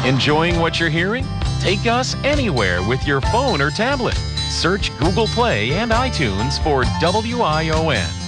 Enjoying what you're hearing? Take us anywhere with your phone or tablet. Search Google Play and iTunes for WION.